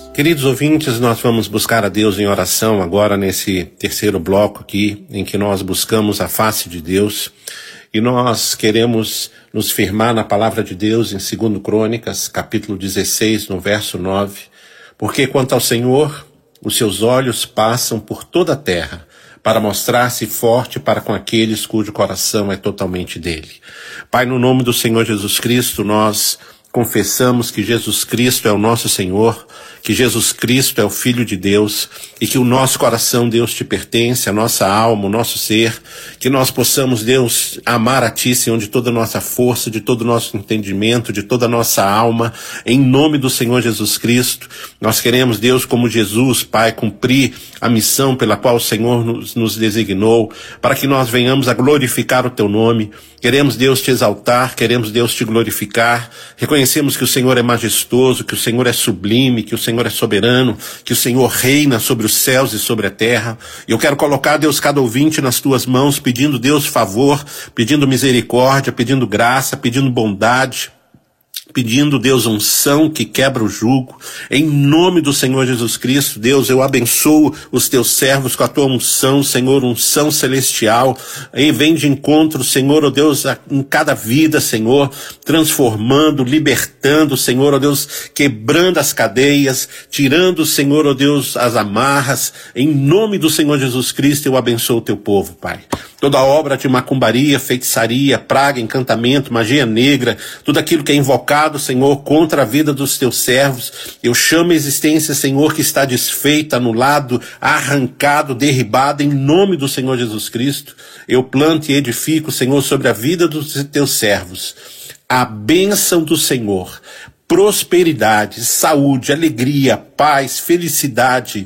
Queridos ouvintes, nós vamos buscar a Deus em oração agora nesse terceiro bloco aqui, em que nós buscamos a face de Deus e nós queremos nos firmar na palavra de Deus em 2 Crônicas, capítulo 16, no verso 9, porque quanto ao Senhor, os seus olhos passam por toda a terra para mostrar-se forte para com aqueles cujo coração é totalmente dele. Pai, no nome do Senhor Jesus Cristo, nós confessamos que Jesus Cristo é o nosso Senhor, que Jesus Cristo é o Filho de Deus e que o nosso coração, Deus, te pertence, a nossa alma, o nosso ser, que nós possamos, Deus, amar a Ti, Senhor, de toda a nossa força, de todo o nosso entendimento, de toda a nossa alma, em nome do Senhor Jesus Cristo. Nós queremos, Deus, como Jesus, Pai, cumprir a missão pela qual o Senhor nos designou, para que nós venhamos a glorificar o Teu nome. Queremos, Deus, te exaltar, queremos, Deus, te glorificar. Reconhecemos que o Senhor é majestoso, que o Senhor é sublime, que o Senhor é soberano, que o Senhor reina sobre os céus e sobre a terra. E eu quero colocar, Deus, cada ouvinte nas Tuas mãos, pedindo, Deus, favor, pedindo misericórdia, pedindo graça, pedindo bondade, pedindo, Deus, unção que quebra o jugo. Em nome do Senhor Jesus Cristo, Deus, eu abençoo os Teus servos com a Tua unção, Senhor, unção celestial. E vem de encontro, Senhor, ó Deus, em cada vida, Senhor, transformando, libertando, Senhor, ó Deus, quebrando as cadeias, tirando, Senhor, ó Deus, as amarras. Em nome do Senhor Jesus Cristo, eu abençoo o Teu povo, Pai. Toda obra de macumbaria, feitiçaria, praga, encantamento, magia negra, tudo aquilo que é invocado, Senhor, contra a vida dos Teus servos, eu chamo a existência, Senhor, que está desfeita, anulado, arrancado, derribado, em nome do Senhor Jesus Cristo. Eu planto e edifico, Senhor, sobre a vida dos Teus servos a bênção do Senhor, prosperidade, saúde, alegria, paz, felicidade,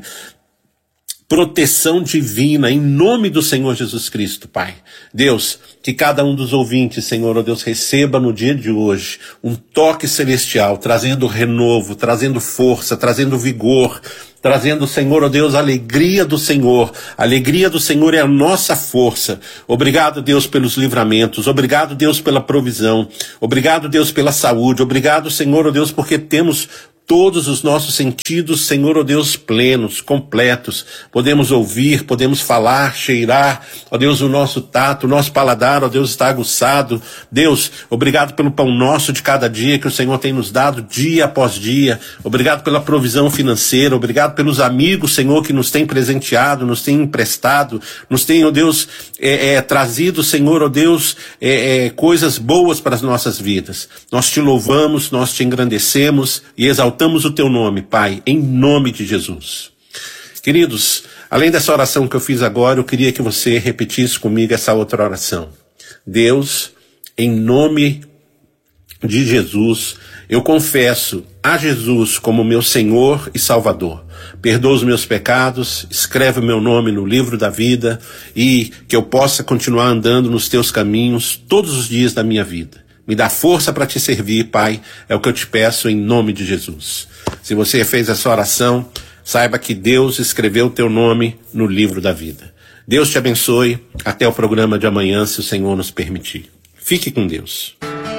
proteção divina, em nome do Senhor Jesus Cristo, Pai. Deus, que cada um dos ouvintes, Senhor, ó Deus, receba no dia de hoje um toque celestial, trazendo renovo, trazendo força, trazendo vigor, trazendo, Senhor, ó Deus, a alegria do Senhor. A alegria do Senhor é a nossa força. Obrigado, Deus, pelos livramentos. Obrigado, Deus, pela provisão. Obrigado, Deus, pela saúde. Obrigado, Senhor, ó Deus, porque temos todos os nossos sentidos, Senhor, ó Deus, plenos, completos. Podemos ouvir, podemos falar, cheirar, ó Deus, o nosso tato, o nosso paladar, ó Deus, está aguçado. Deus, obrigado pelo pão nosso de cada dia que o Senhor tem nos dado dia após dia. Obrigado pela provisão financeira, obrigado pelos amigos, Senhor, que nos tem presenteado, nos tem emprestado, nos tem, ó Deus, trazido, Senhor, ó Deus, coisas boas para as nossas vidas. Nós te louvamos, nós te engrandecemos e exaltamos o Teu nome, Pai, em nome de Jesus. Queridos, além dessa oração que eu fiz agora, eu queria que você repetisse comigo essa outra oração. Deus, em nome de Jesus, eu confesso a Jesus como meu Senhor e Salvador. Perdoa os meus pecados, escreve o meu nome no livro da vida e que eu possa continuar andando nos Teus caminhos todos os dias da minha vida. Me dá força para Te servir, Pai, é o que eu te peço em nome de Jesus. Se você fez essa oração, saiba que Deus escreveu o teu nome no livro da vida. Deus te abençoe, até o programa de amanhã, se o Senhor nos permitir. Fique com Deus.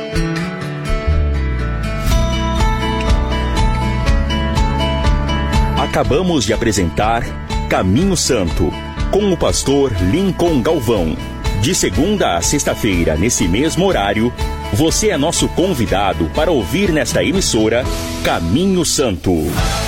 Acabamos de apresentar Caminho Santo, com o pastor Lincoln Galvão. De segunda a sexta-feira, nesse mesmo horário, você é nosso convidado para ouvir nesta emissora Caminho Santo.